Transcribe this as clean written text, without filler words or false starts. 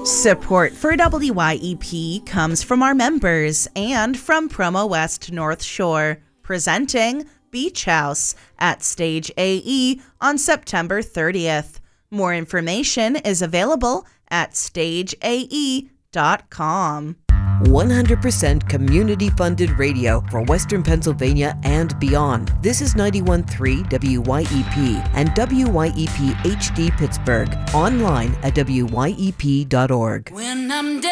Support for WYEP comes from our members and from Promo West North Shore, presenting Beach House at Stage AE on September 30th. More information is available at stageae.com. 100% community-funded radio for Western Pennsylvania and beyond. This is 91.3 WYEP and WYEP HD Pittsburgh. Online at wyep.org.